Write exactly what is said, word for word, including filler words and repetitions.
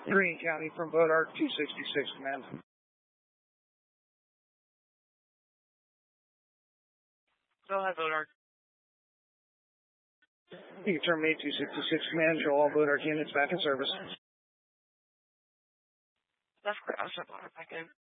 Greene County from Bodart two sixty-six, command. Go ahead, Bodart. You can terminate two sixty-six, command. Show all Bodart units back in service. That's correct. I'll start Bodart back in.